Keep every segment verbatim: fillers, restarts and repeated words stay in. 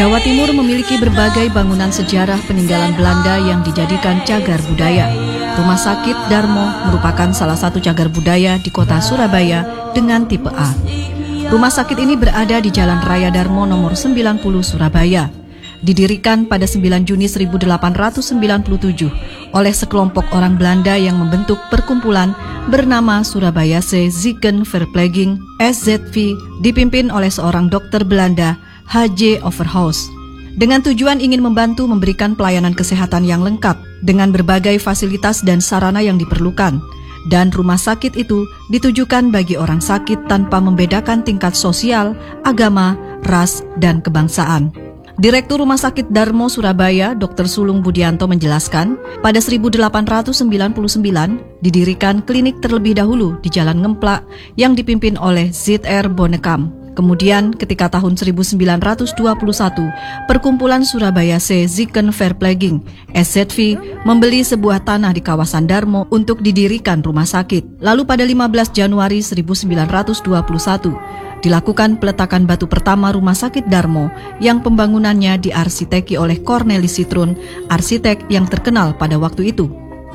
Jawa Timur memiliki berbagai bangunan sejarah peninggalan Belanda yang dijadikan cagar budaya. Rumah Sakit Darmo merupakan salah satu cagar budaya di kota Surabaya dengan tipe A. Rumah sakit ini berada di Jalan Raya Darmo nomor sembilan puluh Surabaya. Didirikan pada sembilan Juni seribu delapan ratus sembilan puluh tujuh oleh sekelompok orang Belanda yang membentuk perkumpulan bernama Surabaya Ziekenverpleging S Z V, dipimpin oleh seorang dokter Belanda, H J Overhaus, dengan tujuan ingin membantu memberikan pelayanan kesehatan yang lengkap dengan berbagai fasilitas dan sarana yang diperlukan. Dan rumah sakit itu ditujukan bagi orang sakit tanpa membedakan tingkat sosial, agama, ras, dan kebangsaan. Direktur Rumah Sakit Darmo Surabaya, dokter Sulung Budianto menjelaskan, pada seribu delapan ratus sembilan puluh sembilan didirikan klinik terlebih dahulu di Jalan Ngemplak yang dipimpin oleh Z R Bonekam. Kemudian ketika tahun seribu sembilan ratus dua puluh satu, Perkumpulan Surabaya Ziekenverpleging S Z V membeli sebuah tanah di kawasan Darmo untuk didirikan rumah sakit. Lalu pada lima belas Januari seribu sembilan ratus dua puluh satu, dilakukan peletakan batu pertama Rumah Sakit Darmo yang pembangunannya diarsiteki oleh Cornelis Sitrun, arsitek yang terkenal pada waktu itu.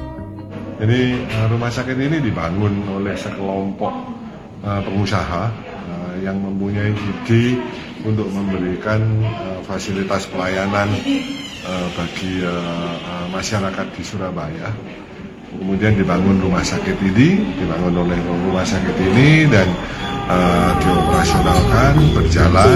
Jadi rumah sakit ini dibangun oleh sekelompok uh, pengusaha yang mempunyai ide untuk memberikan uh, fasilitas pelayanan uh, bagi uh, uh, masyarakat di Surabaya. Kemudian dibangun rumah sakit ini, dibangun oleh rumah sakit ini dan uh, dioperasionalkan, berjalan.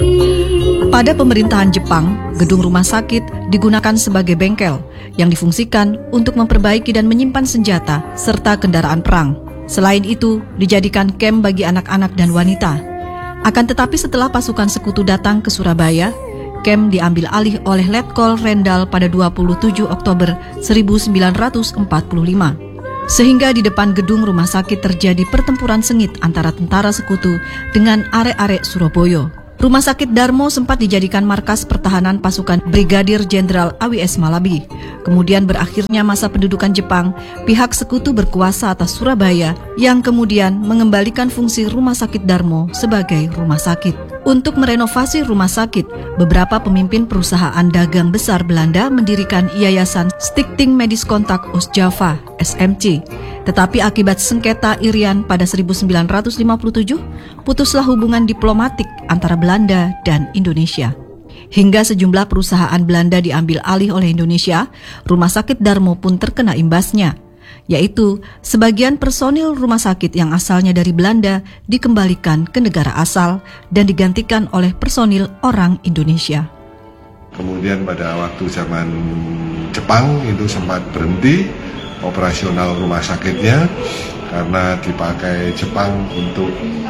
Pada pemerintahan Jepang, gedung rumah sakit digunakan sebagai bengkel yang difungsikan untuk memperbaiki dan menyimpan senjata serta kendaraan perang. Selain itu, dijadikan kamp bagi anak-anak dan wanita. Akan tetapi setelah pasukan sekutu datang ke Surabaya, kamp diambil alih oleh Letkol Rendal pada dua puluh tujuh Oktober seribu sembilan ratus empat puluh lima. Sehingga di depan gedung rumah sakit terjadi pertempuran sengit antara tentara sekutu dengan arek-arek Surabaya. Rumah Sakit Darmo sempat dijadikan markas pertahanan pasukan Brigadir Jenderal A W S Malabi. Kemudian berakhirnya masa pendudukan Jepang, pihak sekutu berkuasa atas Surabaya yang kemudian mengembalikan fungsi Rumah Sakit Darmo sebagai rumah sakit. Untuk merenovasi rumah sakit, beberapa pemimpin perusahaan dagang besar Belanda mendirikan Yayasan Stichting Medisch Contact Oost-Java S M C. Tetapi akibat sengketa Irian pada seribu sembilan ratus lima puluh tujuh, putuslah hubungan diplomatik antara Belanda dan Indonesia. Hingga sejumlah perusahaan Belanda diambil alih oleh Indonesia, Rumah Sakit Darmo pun terkena imbasnya, yaitu sebagian personil rumah sakit yang asalnya dari Belanda dikembalikan ke negara asal dan digantikan oleh personil orang Indonesia. Kemudian pada waktu zaman Jepang itu sempat berhenti operasional rumah sakitnya karena dipakai Jepang untuk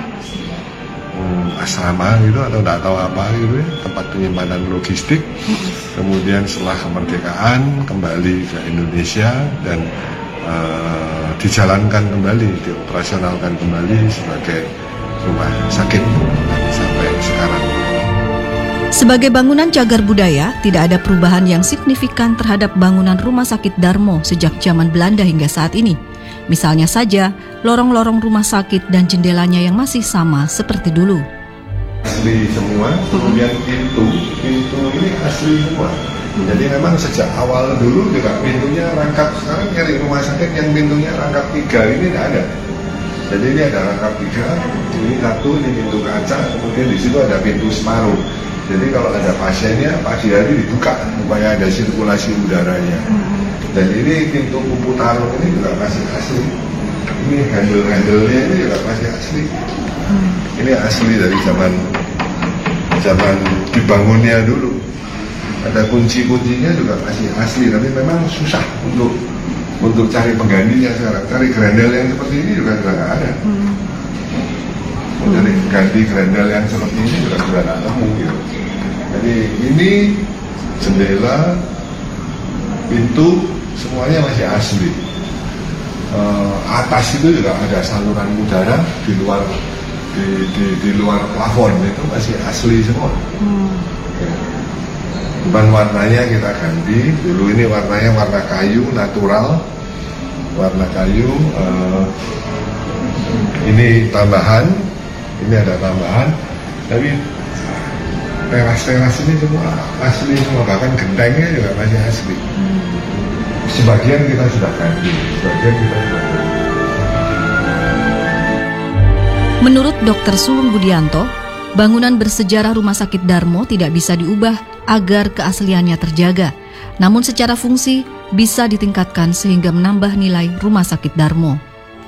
hmm, asrama gitu atau tidak tahu apa gitu ya, tempat penyimpanan logistik. Kemudian setelah kemerdekaan kembali ke Indonesia dan uh, dijalankan kembali, dioperasionalkan kembali sebagai rumah sakit sampai sekarang. Sebagai bangunan cagar budaya, tidak ada perubahan yang signifikan terhadap bangunan Rumah Sakit Darmo sejak zaman Belanda hingga saat ini. Misalnya saja, lorong-lorong rumah sakit dan jendelanya yang masih sama seperti dulu. Asli semua, kemudian pintu, pintu ini asli semua. Jadi memang sejak awal dulu juga pintunya rangkap, sekarang nyari rumah sakit yang pintunya rangkap tiga ini tidak ada. Jadi ini ada rangkap tiga, ini satu, ini pintu kaca, kemudian di situ ada pintu separuh. Jadi kalau ada pasiennya pagi hari dibuka supaya ada sirkulasi udaranya. Dan ini pintu kupu taruh ini juga masih asli. Ini handle-handlenya ini juga masih asli. Ini asli dari zaman zaman dibangunnya dulu. Ada kunci-kuncinya juga masih asli, tapi memang susah untuk untuk cari penggantinya sekarang. Cari grendel yang seperti ini juga sudah nggak ada. Mencari ganti grendel yang seperti ini juga sudah tidak nemu gitu. Jadi ini jendela, pintu semuanya masih asli. E, atas itu juga ada saluran udara di luar di, di, di luar plafon itu masih asli semua. Hmm. Ya. Bukan warnanya kita ganti. Dulu ini warnanya warna kayu natural, warna kayu. E, ini tambahan. Ini ada tambahan, tapi teras-teras ini semua asli semua, bahkan gentengnya juga masih asli. Sebagian kita sudah ganti, sebagian kita sudah ganti. Menurut Dokter Sulung Budianto, bangunan bersejarah Rumah Sakit Darmo tidak bisa diubah agar keasliannya terjaga. Namun secara fungsi bisa ditingkatkan sehingga menambah nilai Rumah Sakit Darmo.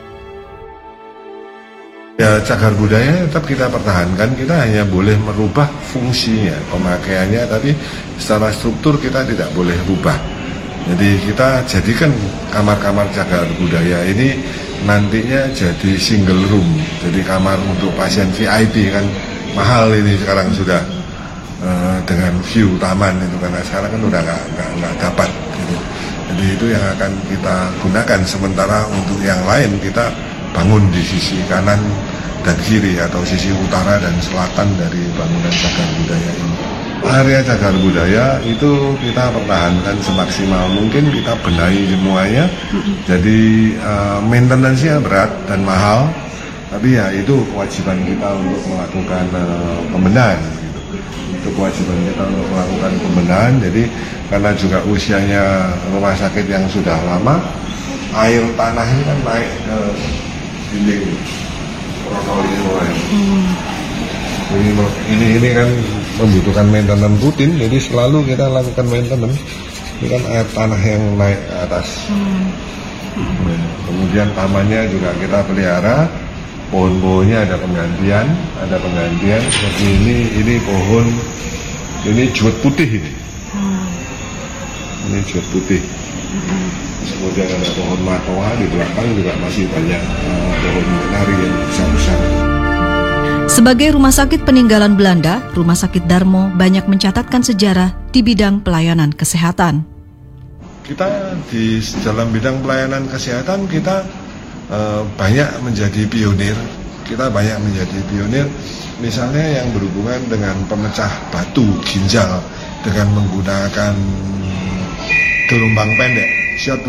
Ya, cagar budaya tetap kita pertahankan, kita hanya boleh merubah fungsinya, pemakaiannya, tapi secara struktur kita tidak boleh rubah. Jadi kita jadikan kamar-kamar cagar budaya ini nantinya jadi single room, jadi kamar untuk pasien V I P, kan mahal ini sekarang sudah uh, dengan view taman itu, karena sekarang kan udah nggak nggak dapat gitu. Jadi itu yang akan kita gunakan, sementara untuk yang lain kita bangun di sisi kanan dan kiri atau sisi utara dan selatan dari bangunan cagar budaya ini. Area cagar budaya itu kita pertahankan semaksimal mungkin, kita benahi semuanya. Jadi uh, maintenance-nya berat dan mahal, tapi ya itu kewajiban kita untuk melakukan uh, pembenahan gitu. Itu kewajiban kita untuk melakukan pembenahan. Jadi karena juga usianya rumah sakit yang sudah lama, air tanah ini kan naik ke dinding protoli semua. Hmm. Ini, ini ini kan membutuhkan maintenance rutin, jadi selalu kita lakukan maintenance. Ini kan air tanah yang naik ke atas. Hmm. Nah, kemudian tamannya juga kita pelihara, pohon-pohonnya ada penggantian, ada penggantian. Seperti ini, ini pohon, ini juwet putih ini. Hmm. Ini juwet putih. Hmm. Kemudian ada pohon matoa di belakang juga masih banyak uh, pohon menari yang besar-besar. Sebagai rumah sakit peninggalan Belanda, Rumah Sakit Darmo banyak mencatatkan sejarah di bidang pelayanan kesehatan. Kita di dalam bidang pelayanan kesehatan kita uh, banyak menjadi pionir. Kita banyak menjadi pionir, misalnya yang berhubungan dengan pemecah batu ginjal dengan menggunakan gelombang pendek.